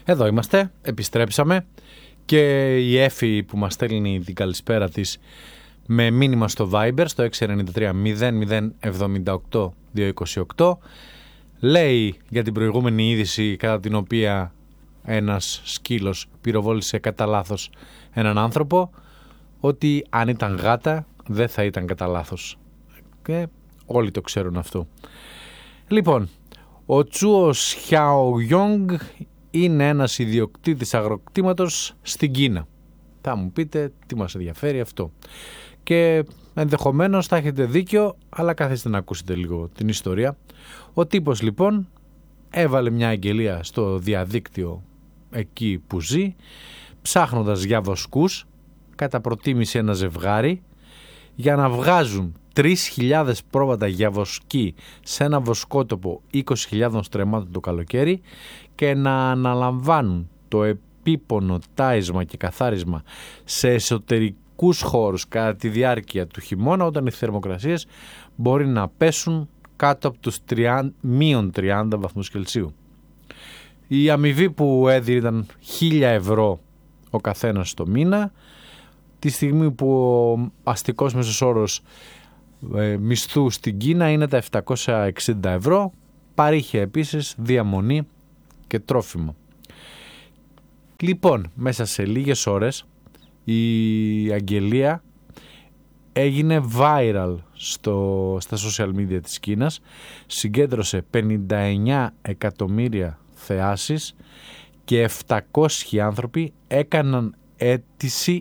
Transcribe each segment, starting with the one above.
Εδώ είμαστε, επιστρέψαμε και η Έφη που μας στέλνει την καλησπέρα της με μήνυμα στο Viber στο 693 0078 228 λέει για την προηγούμενη είδηση κατά την οποία ένας σκύλος πυροβόλησε κατά λάθος έναν άνθρωπο ότι αν ήταν γάτα δεν θα ήταν κατά λάθος και όλοι το ξέρουν αυτό. Λοιπόν, ο Τσούο Σιαογιόγκ είναι ένας ιδιοκτήτης αγροκτήματος στην Κίνα. Θα μου πείτε τι μας ενδιαφέρει αυτό. Και ενδεχομένως θα έχετε δίκιο, αλλά καθίστε να ακούσετε λίγο την ιστορία. Ο τύπος λοιπόν έβαλε μια αγγελία στο διαδίκτυο εκεί που ζει, ψάχνοντας για βοσκούς, κατά προτίμηση ένα ζευγάρι, για να βγάζουν 3.000 πρόβατα για βοσκή σε ένα βοσκότοπο 20.000 στρεμμάτων το καλοκαίρι και να αναλαμβάνουν το επίπονο τάισμα και καθάρισμα σε εσωτερικούς χώρους κατά τη διάρκεια του χειμώνα, όταν οι θερμοκρασίες μπορεί να πέσουν κάτω από τους μείον 30 βαθμούς Κελσίου. Η αμοιβή που έδινε ήταν 1.000 ευρώ ο καθένας το μήνα, τη στιγμή που ο αστικός μέσος όρος μισθού στην Κίνα είναι τα 760 ευρώ. Παρήχε επίσης διαμονή και τρόφιμο. Λοιπόν, μέσα σε λίγες ώρες η αγγελία έγινε viral στα social media της Κίνας, συγκέντρωσε 59 εκατομμύρια θεάσεις και 700 άνθρωποι έκαναν αίτηση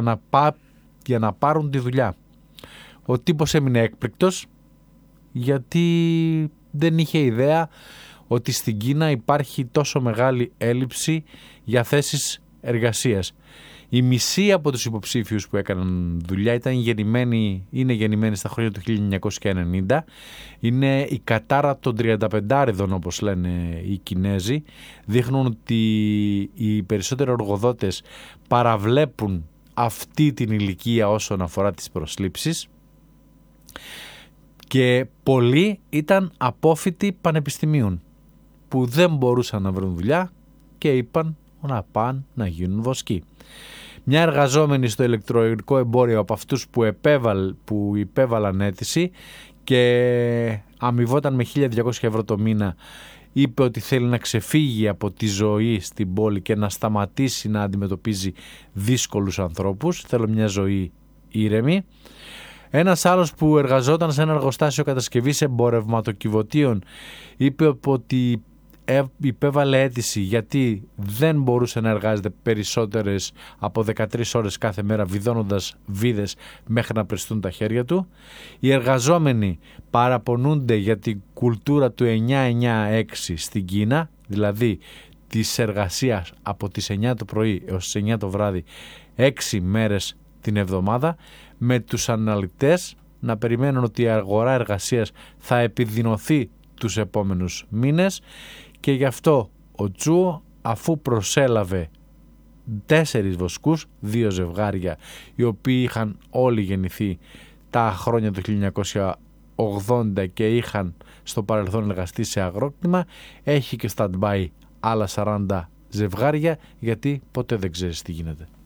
για να πάρουν τη δουλειά. Ο τύπος έμεινε έκπληκτος γιατί δεν είχε ιδέα ότι στην Κίνα υπάρχει τόσο μεγάλη έλλειψη για θέσεις εργασίας. Οι μισοί από τους υποψήφιους που έκαναν δουλειά είναι γεννημένοι στα χρόνια του 1990. Είναι η κατάρα των 35 όπως λένε οι Κινέζοι. Δείχνουν ότι οι περισσότεροι εργοδότες παραβλέπουν αυτή την ηλικία όσον αφορά τις προσλήψεις. Και πολλοί ήταν απόφοιτοι πανεπιστημίων που δεν μπορούσαν να βρουν δουλειά και είπαν να πάνε να γίνουν βοσκοί. Μια εργαζόμενη στο ηλεκτρονικό εμπόριο από αυτούς που υπέβαλαν αίτηση και αμοιβόταν με 1.200 ευρώ το μήνα, είπε ότι θέλει να ξεφύγει από τη ζωή στην πόλη και να σταματήσει να αντιμετωπίζει δύσκολους ανθρώπους. Θέλω μια ζωή ήρεμη. Ένας άλλος που εργαζόταν σε ένα εργοστάσιο κατασκευής εμπορευματοκιβωτίων είπε ότι υπέβαλε αίτηση γιατί δεν μπορούσε να εργάζεται περισσότερες από 13 ώρες κάθε μέρα βιδώνοντας βίδες μέχρι να πριστούν τα χέρια του. Οι εργαζόμενοι παραπονούνται για την κουλτούρα του 9-9-6 στην Κίνα, δηλαδή της εργασίας από τις 9 το πρωί έως τις 9 το βράδυ 6 μέρες την εβδομάδα, με τους αναλυτές να περιμένουν ότι η αγορά εργασίας θα επιδεινωθεί τους επόμενους μήνες και γι' αυτό ο Τσούο, αφού προσέλαβε 4 βοσκούς, 2 ζευγάρια οι οποίοι είχαν όλοι γεννηθεί τα χρόνια του 1980 και είχαν στο παρελθόν εργαστεί σε αγρόκτημα, έχει και stand-by άλλα 40 ζευγάρια γιατί ποτέ δεν ξέρεις τι γίνεται.